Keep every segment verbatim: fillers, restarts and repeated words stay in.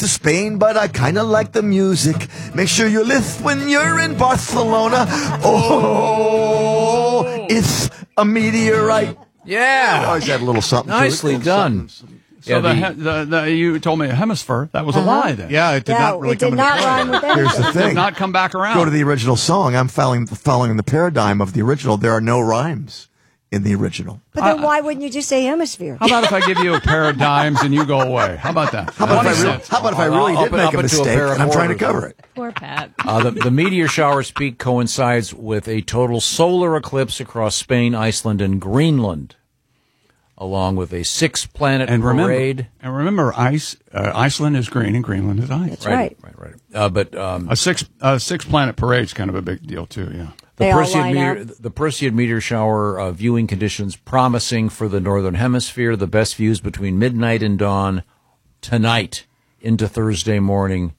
to Spain, but I kind of like the music. Make sure you lift when you're in Barcelona. Oh, it's a meteorite. Yeah. I always had a little something Nicely to it. done. Something. So Yeah, the, the- he- the, the you told me a hemisphere. That was Uh-huh. a lie then. Yeah, it did Yeah, not really it come did into not play. rhyme with Here's the anything. Did thing. not come back around. Go to the original song. I'm following, following the paradigm of the original. There are no rhymes in the original. But then why wouldn't you just say hemisphere? How about if I give you a pair of dimes and you go away? How about that? How about, if I, twenty really, cents. how about if I really I'll did up- make up a into a mistake pair of and I'm trying to quarters. cover it? Poor Pat. Uh, the, the meteor shower peak coincides with a total solar eclipse across Spain, Iceland, and Greenland, along with a six-planet And remember, parade. and remember, ice. Uh, Iceland is green and Greenland is ice. That's right. Right, right. Uh, but um, A six uh, six planet parade is kind of a big deal too. Yeah. the They all Perseid line meteor, up. the Perseid meteor shower uh, viewing conditions promising for the northern hemisphere. The best views between midnight and dawn tonight into Thursday morning.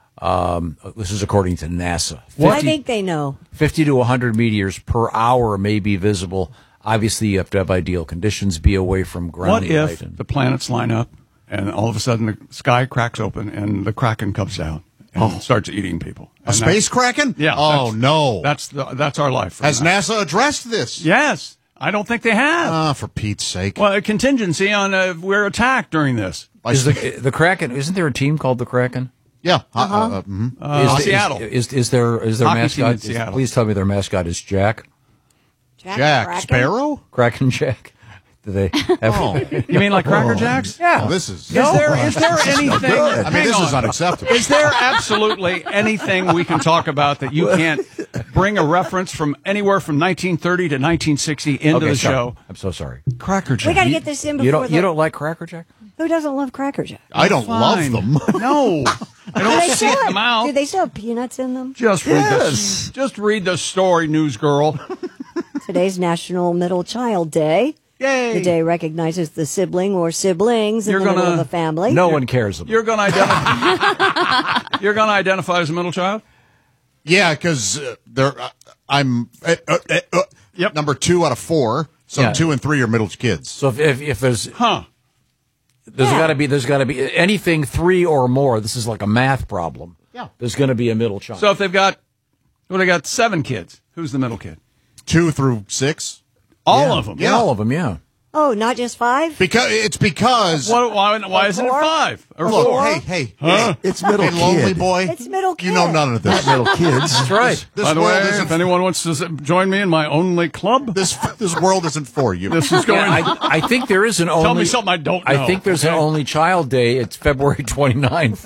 Um, this is according to NASA. I think they know. fifty to one hundred meteors per hour may be visible. Obviously, you have to have ideal conditions, be away from ground What light. if and- the planets line up and all of a sudden the sky cracks open and the Kraken comes out and starts eating people? A space kraken? Yeah. Oh, that's- no. That's the, that's our life. Has now. NASA addressed this? Yes. I don't think they have. Ah, for Pete's sake. well, a contingency on uh, if we're attacked during this. I Is see. the, the Kraken? Isn't there a team called the Kraken? yeah. Uh, uh, uh, mhm. Uh, is, Seattle. Is, is, is there is their Hockey team mascot? in is- Seattle. please tell me their mascot is Jack Jack Kraken? Sparrow? Kraken Jack. Do they have? Oh, You mean like Cracker Jacks? Yeah. oh, this is. Is there is there anything? I mean, hang this is on. unacceptable. Is there absolutely anything we can talk about that you can't bring a reference from anywhere from nineteen thirty to nineteen sixty into Okay, the sorry. show? I'm so sorry. Cracker Jack. We got to get this in before You don't the, you don't like Cracker Jack? Who doesn't love Cracker Jack? I don't Fine. love them. No, I Do don't they seek still them have, out. do they still have peanuts in them? Just read Yes. the just read the story, news girl. Today's National Middle Child Day. Yay! The day recognizes the sibling or siblings in You're the middle gonna- of a family. No one cares about. You're going to identify. You're going to identify as a middle child. Yeah, because uh, there, uh, I'm uh, uh, uh, uh, Yep. number two out of four. So Yeah. two and three are middle kids. So if if, if there's Huh? there's Yeah. got to be there's got to be anything three or more. This is like a math problem. Yeah. There's going to be a middle child. So if they've got, well, they got seven kids. Who's the middle kid? Two through six. All Yeah. of them. Yeah, all of them. Yeah. Oh, not just five? Because it's because. What, why why isn't it Four? five or Look, four? hey, hey, Huh? hey, It's middle hey, lonely kid. boy. It's middle You know kid. none of this. Middle kids. That's right. This By the world way, isn't. if anyone wants to s- join me in my only club, this this world isn't for you. this is going. Yeah, I, I think there is an only. Tell me something I don't know. I think there's an okay? only child day. It's February twenty-ninth.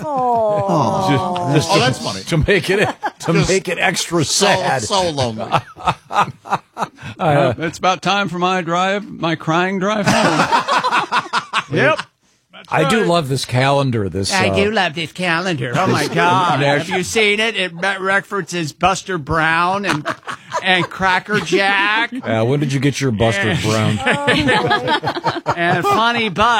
Oh. Just, just Oh, to, that's funny. To make it to Just make it extra so, sad. so lonely. Uh, it's about time for my drive, my crying drive home. Yep. That's I do right. love this calendar. This I uh, do love this calendar. Oh my God! Have you seen it? It re- references Buster Brown and and Cracker Jack Uh, when did you get your Buster Brown? and Funny Butt.